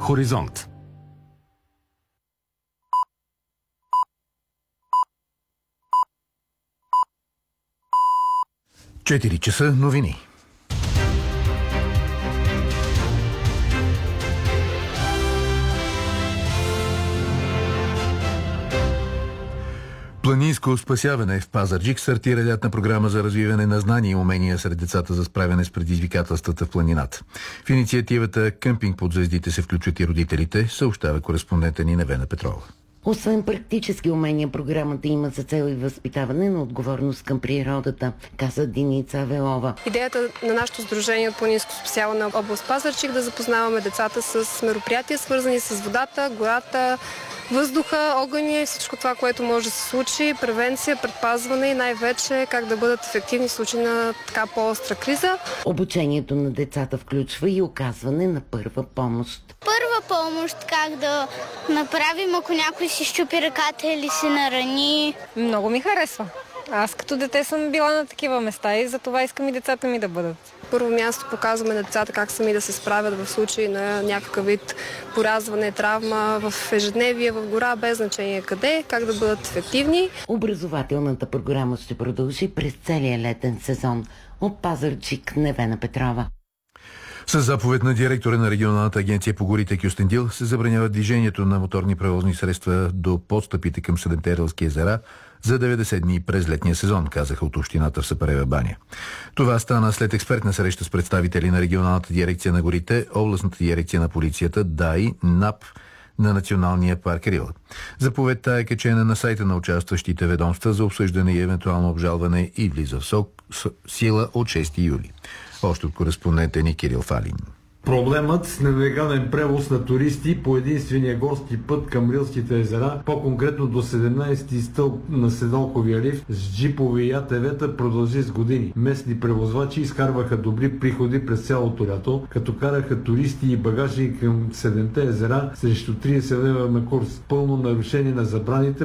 Хоризонт. 4 часа новини. Планинско спасяване в Пазарджик стартира лятна програма за развиване на знания и умения сред децата за справяне с предизвикателствата в планината. В инициативата «Къмпинг под звездите» се включват и родителите, съобщава кореспондента ни Невена Петрова. Освен практически умения, програмата има за цел и възпитаване на отговорност към природата, каза Деница Авелова. Идеята на нашето сдружение от Планинско спасяване на област Пазарджик да запознаваме децата с мероприятия, свързани с водата, гората, въздуха, огъня, всичко това, което може да се случи, превенция, предпазване и най-вече как да бъдат ефективни в случай на така по-остра криза. Обучението на децата включва и оказване на първа помощ. Първа помощ, как да направим, ако някой си щупи ръката или си нарани. Много ми харесва. Аз като дете съм била на такива места и затова искам и децата ми да бъдат. Първо място показваме на децата как сами да се справят в случай на някакъв вид поразване, травма в ежедневие, в гора, без значение къде, как да бъдат ефективни. Образователната програма ще продължи през целия летен сезон. От Пазарджик, Невена Петрова. С заповед на директора на регионалната агенция по горите Кюстендил се забранява движението на моторни превозни средства до подстъпите към Седемте рилски езера за 90 дни през летния сезон, казаха от общината в Сапарева баня. Това стана след експертна среща с представители на регионалната дирекция на горите, областната дирекция на полицията, ДАИ, НАП на Националния парк Рила. Заповедта е качена на сайта на участващите ведомства за обсъждане и евентуално обжалване и влиза в сила от 6 юли. Още от кореспондента ни Кирил Фалин. Проблемът с нелегален превоз на туристи по единствения горски път към Рилските езера, по-конкретно до 17-ти стълб на Седалковия лифт с джипове и АТВ-та продължи с години. Местни превозвачи изкарваха добри приходи през цялото лято, като караха туристи и багажи към 7-те езера срещу 30 лева на курс. Пълно нарушение на забраните